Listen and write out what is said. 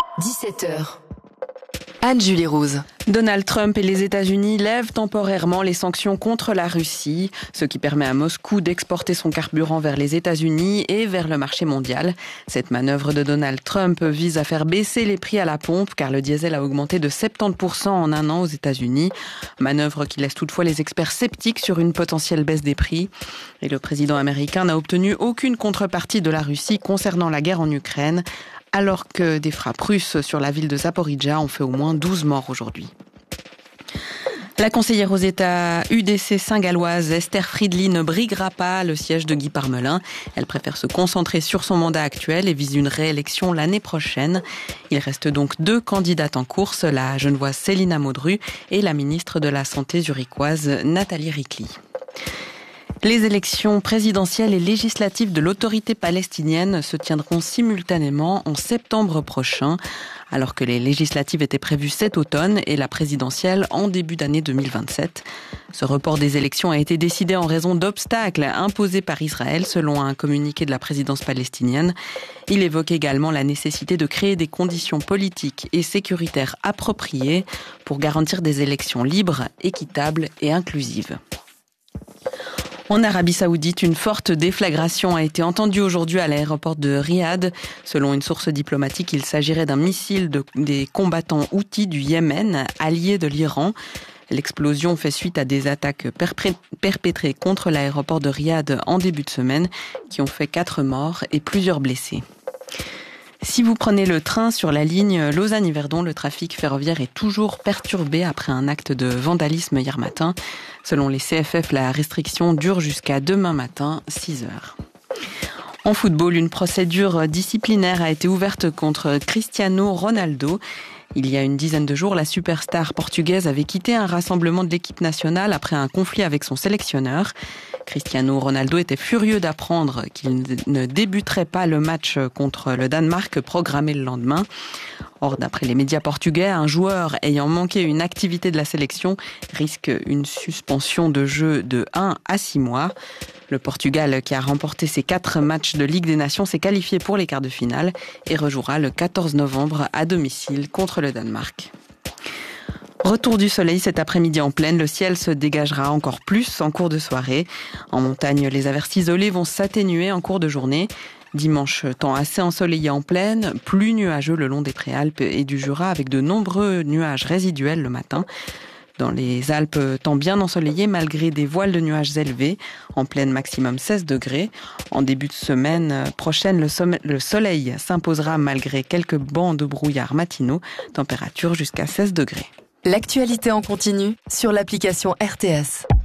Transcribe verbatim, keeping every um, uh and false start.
dix-sept heures. Anne-Julie Rouse. Donald Trump et les États-Unis lèvent temporairement les sanctions contre la Russie, ce qui permet à Moscou d'exporter son carburant vers les États-Unis et vers le marché mondial. Cette manœuvre de Donald Trump vise à faire baisser les prix à la pompe car le diesel a augmenté de soixante-dix pour cent en un an aux États-Unis. Manœuvre qui laisse toutefois les experts sceptiques sur une potentielle baisse des prix. Et le président américain n'a obtenu aucune contrepartie de la Russie concernant la guerre en Ukraine, alors que des frappes russes sur la ville de Zaporijjia ont fait au moins douze morts aujourd'hui. La conseillère aux États U D C saint-galloise Esther Friedli ne briguera pas le siège de Guy Parmelin. Elle préfère se concentrer sur son mandat actuel et vise une réélection l'année prochaine. Il reste donc deux candidates en course, la genevoise Célina Modru et la ministre de la Santé zurichoise Nathalie Ricli. Les élections présidentielles et législatives de l'autorité palestinienne se tiendront simultanément en septembre prochain, alors que les législatives étaient prévues cet automne et la présidentielle en début d'année deux mille vingt-sept. Ce report des élections a été décidé en raison d'obstacles imposés par Israël, selon un communiqué de la présidence palestinienne. Il évoque également la nécessité de créer des conditions politiques et sécuritaires appropriées pour garantir des élections libres, équitables et inclusives. En Arabie Saoudite, une forte déflagration a été entendue aujourd'hui à l'aéroport de Riyad. Selon une source diplomatique, il s'agirait d'un missile de, des combattants houthis du Yémen, alliés de l'Iran. L'explosion fait suite à des attaques perpré- perpétrées contre l'aéroport de Riyad en début de semaine, qui ont fait quatre morts et plusieurs blessés. Si vous prenez le train sur la ligne Lausanne-Yverdon, le trafic ferroviaire est toujours perturbé après un acte de vandalisme hier matin. Selon les C F F, la restriction dure jusqu'à demain matin, six heures. En football, une procédure disciplinaire a été ouverte contre Cristiano Ronaldo. Il y a une dizaine de jours, la superstar portugaise avait quitté un rassemblement de l'équipe nationale après un conflit avec son sélectionneur. Cristiano Ronaldo était furieux d'apprendre qu'il ne débuterait pas le match contre le Danemark programmé le lendemain. Or, d'après les médias portugais, un joueur ayant manqué une activité de la sélection risque une suspension de jeu de un à six mois. Le Portugal, qui a remporté ses quatre matchs de Ligue des Nations, s'est qualifié pour les quarts de finale et rejouera le quatorze novembre à domicile contre le Danemark. Retour du soleil cet après-midi en plaine, le ciel se dégagera encore plus en cours de soirée. En montagne, les averses isolées vont s'atténuer en cours de journée. Dimanche, temps assez ensoleillé en plaine, plus nuageux le long des Préalpes et du Jura avec de nombreux nuages résiduels le matin. Dans les Alpes, temps bien ensoleillé malgré des voiles de nuages élevés. En plaine, maximum seize degrés. En début de semaine prochaine, le, somme- le soleil s'imposera malgré quelques bancs de brouillard matinaux. Température jusqu'à seize degrés. L'actualité en continu sur l'application R T S.